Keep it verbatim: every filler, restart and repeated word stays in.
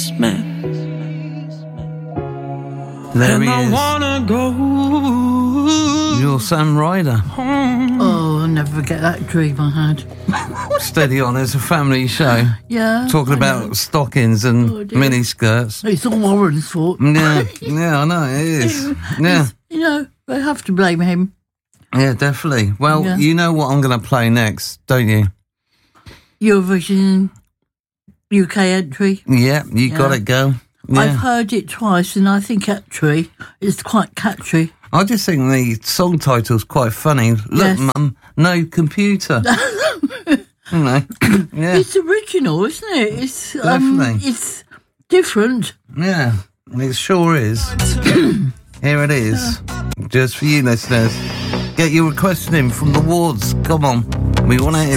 There and he I is. wanna go. You're Sam Ryder. Oh, I'll never forget that dream I had. Steady on, it's a family show. Yeah. Talking I about know. stockings and Oh, dear. mini skirts. It's all Warren's fault. Yeah, yeah, I know, it is. Yeah, You know, they have to blame him. yeah, definitely. Well, Yeah. you know what I'm going to play next, don't you? Eurovision U K entry. Yeah, you got Yeah. it, girl. I've Yeah. heard it twice, and I think actually it's quite catchy. I just think the song title's quite funny. Look, Yes. Mum, no computer. You know, yeah, It's original, isn't it? It's um, Definitely. it's different. yeah, it sure is. Here it is, just for you listeners. Get your request in from the wards. Come on, we want to hear